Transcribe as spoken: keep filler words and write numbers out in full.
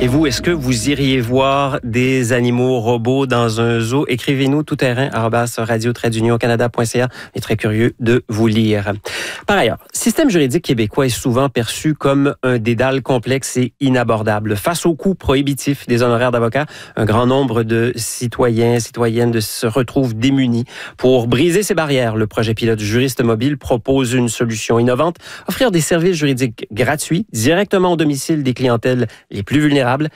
Et vous, est-ce que vous iriez voir des animaux robots dans un zoo? Écrivez-nous tout terrain arobase radio tiret d'union canada point c a. On est très curieux de vous lire. Par ailleurs, le système juridique québécois est souvent perçu comme un dédale complexe et inabordable. Face au coût prohibitif des honoraires d'avocat, un grand nombre de citoyens et citoyennes se retrouvent démunis. Pour briser ces barrières, le projet pilote Juriste Mobile propose une solution innovante, offrir des services juridiques gratuits directement au domicile des clientèles les plus vulnérables